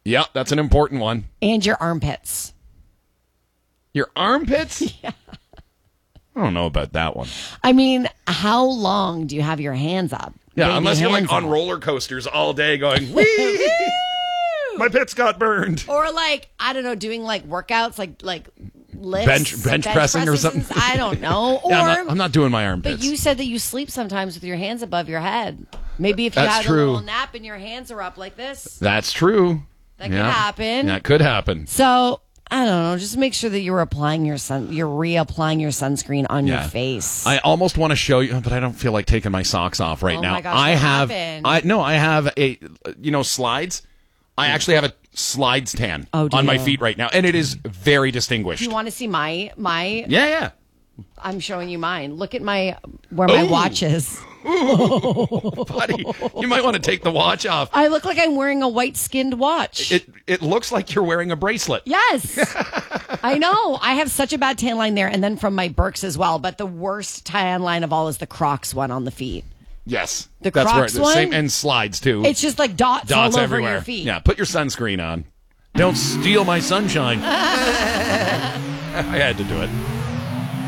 Yeah, that's an important one. And your armpits. Your armpits? Yeah. I don't know about that one. I mean, how long do you have your hands up? Yeah, Baby unless you're like hands on up. roller coasters all day going, wee! My pits got burned. Or like, I don't know, doing like workouts, like lifts. Bench pressing or something. I don't know. Or, Yeah, I'm not doing my armpits. But you said that you sleep sometimes with your hands above your head. Maybe if you That's had true. a little nap and your hands are up like this, That's true. that could happen. That could happen. So I don't know. Just make sure that you're reapplying your sunscreen on your face. I almost want to show you, but I don't feel like taking my socks off right now. My gosh, I what have, happened? I have a, slides. I actually have a slides tan Oh, do on my you? feet right now, and it is very distinguished. Do you want to see my? Yeah. I'm showing you mine. Look at where my watch is. Buddy, you might want to take the watch off. I look like I'm wearing a white-skinned watch. It looks like you're wearing a bracelet. Yes. I know. I have such a bad tan line there, and then from my Birks as well. But the worst tan line of all is the Crocs one on the feet. Yes. The That's Crocs where same one? and slides too. It's just like dots all over everywhere. your feet. Yeah, put your sunscreen on. Don't steal my sunshine. I had to do it.